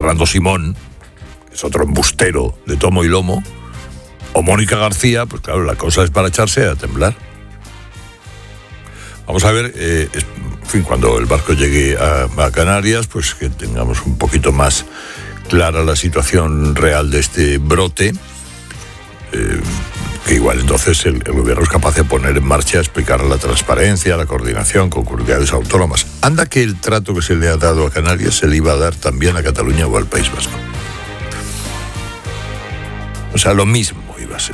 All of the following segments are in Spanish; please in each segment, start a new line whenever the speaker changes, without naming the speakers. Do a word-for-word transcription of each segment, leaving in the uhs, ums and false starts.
Fernando Simón, que es otro embustero de tomo y lomo, o Mónica García, pues claro, la cosa es para echarse a temblar. Vamos a ver, eh, en fin, cuando el barco llegue a, a Canarias, pues que tengamos un poquito más clara la situación real de este brote, eh, que igual entonces el, el gobierno es capaz de poner en marcha, explicar la transparencia, la coordinación con comunidades autónomas. Anda que el trato que se le ha dado a Canarias se le iba a dar también a Cataluña o al País Vasco. O sea, lo mismo iba a ser.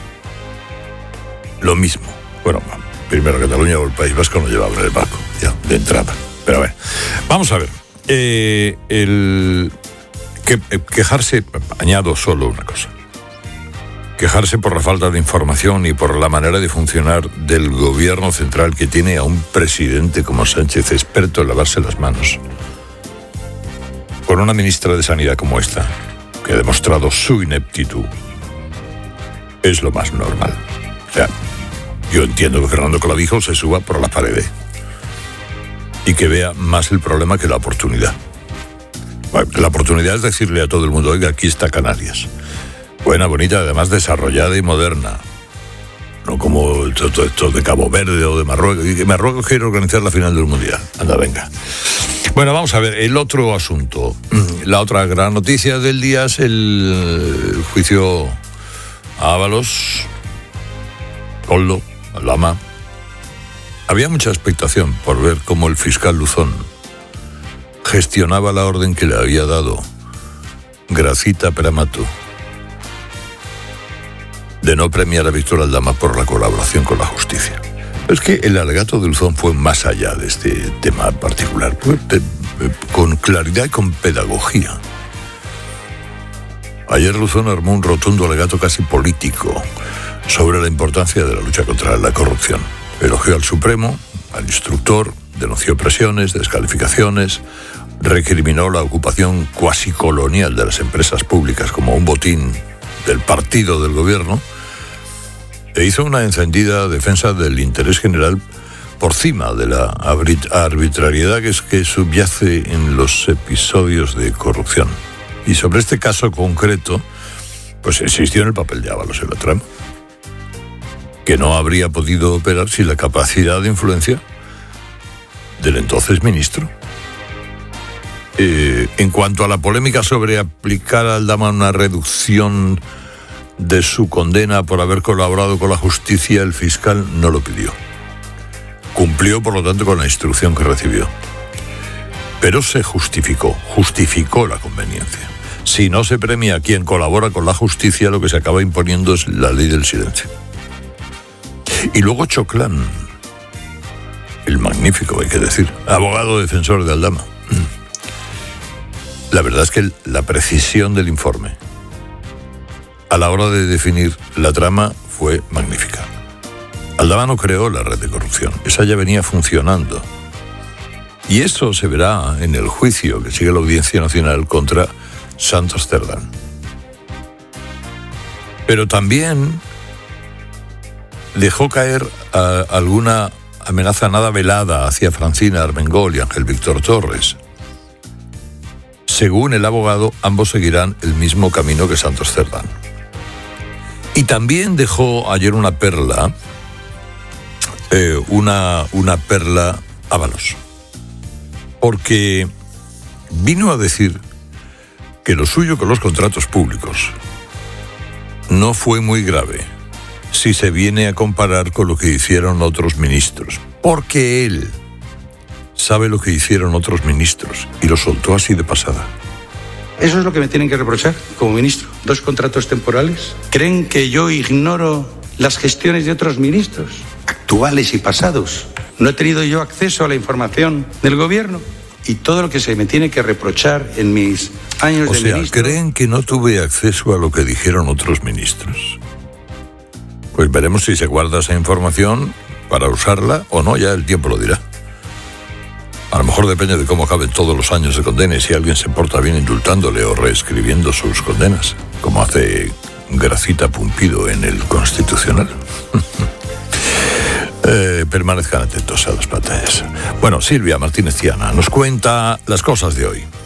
Lo mismo. Bueno, primero Cataluña o el País Vasco no llevaban el barco, ya, de entrada. Pero bueno, vamos a ver. Eh, el que, quejarse, añado solo una cosa. Quejarse por la falta de información y por la manera de funcionar del gobierno central, que tiene a un presidente como Sánchez experto en lavarse las manos, con una ministra de Sanidad como esta, que ha demostrado su ineptitud, es lo más normal. O sea, yo entiendo que Fernando Clavijo se suba por la pared y que vea más el problema que la oportunidad. Bueno, la oportunidad es decirle a todo el mundo, oiga, aquí está Canarias. Buena, bonita, además desarrollada y moderna. No como esto, esto de Cabo Verde o de Marruecos. Y que Marruecos quiere organizar la final del Mundial. Anda, venga. Bueno, vamos a ver, el otro asunto. La otra gran noticia del día es el juicio a Ábalos, Koldo, Aldama. Había mucha expectación por ver cómo el fiscal Luzón gestionaba la orden que le había dado Gracita Peramato de no premiar a Víctor Aldama por la colaboración con la justicia. Es que el alegato de Luzón fue más allá de este tema particular, fue de, de, con claridad y con pedagogía. Ayer Luzón armó un rotundo alegato casi político sobre la importancia de la lucha contra la corrupción. Elogió al Supremo, al instructor, denunció presiones, descalificaciones, recriminó la ocupación cuasi colonial de las empresas públicas como un botín del partido del gobierno, e hizo una encendida defensa del interés general por cima de la arbitrariedad que, es, que subyace en los episodios de corrupción. Y sobre este caso concreto, pues insistió en el papel de Ábalos en la trama, que no habría podido operar sin la capacidad de influencia del entonces ministro. Eh, en cuanto a la polémica sobre aplicar a Aldama una reducción de su condena por haber colaborado con la justicia, el fiscal no lo pidió. Cumplió, por lo tanto, con la instrucción que recibió. Pero se justificó, justificó la conveniencia. Si no se premia a quien colabora con la justicia, lo que se acaba imponiendo es la ley del silencio. Y luego Choclán, el magnífico, hay que decir, abogado defensor de Aldama. La verdad es que la precisión del informe a la hora de definir la trama fue magnífica. Aldama no creó la red de corrupción, esa ya venía funcionando. Y eso se verá en el juicio que sigue la Audiencia Nacional contra Santos Cerdán. Pero también dejó caer a alguna amenaza nada velada hacia Francina Armengol y Ángel Víctor Torres. Según el abogado, ambos seguirán el mismo camino que Santos Cerdán. Y también dejó ayer una perla, eh, una, una perla Ábalos, porque vino a decir que lo suyo con los contratos públicos no fue muy grave si se viene a comparar con lo que hicieron otros ministros, porque él sabe lo que hicieron otros ministros y lo soltó así de pasada.
Eso es lo que me tienen que reprochar como ministro. Dos contratos temporales. ¿Creen que yo ignoro las gestiones de otros ministros, actuales y pasados? ¿No he tenido yo acceso a la información del gobierno? Y todo lo que se me tiene que reprochar en mis años
o
de
sea,
ministro...
¿creen que no tuve acceso a lo que dijeron otros ministros? Pues veremos si se guarda esa información para usarla o no, ya el tiempo lo dirá. A lo mejor depende de cómo acaben todos los años de condena y si alguien se porta bien indultándole o reescribiendo sus condenas, como hace Gracita Pumpido en el Constitucional. eh, permanezcan atentos a las pantallas. Bueno, Silvia Martínez Tiana nos cuenta las cosas de hoy.